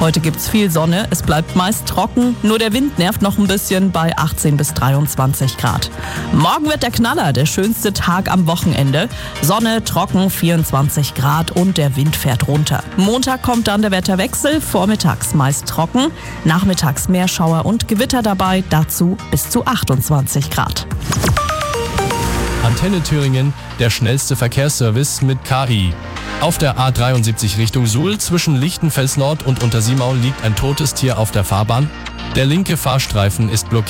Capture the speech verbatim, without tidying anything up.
Heute gibt's viel Sonne, es bleibt meist trocken, nur der Wind nervt noch ein bisschen bei achtzehn bis dreiundzwanzig Grad. Morgen wird der Knaller, der schönste Tag am Wochenende. Sonne, trocken, vierundzwanzig Grad und der Wind fährt runter. Montag kommt dann der Wetterwechsel, vormittags meist trocken, nachmittags mehr Schauer und Gewitter dabei, dazu bis zu achtundzwanzig Grad. Antenne Thüringen, der schnellste Verkehrsservice mit K I. Auf der A dreiundsiebzig Richtung Suhl zwischen Lichtenfels Nord und Untersiemau liegt ein totes Tier auf der Fahrbahn. Der linke Fahrstreifen ist blockiert.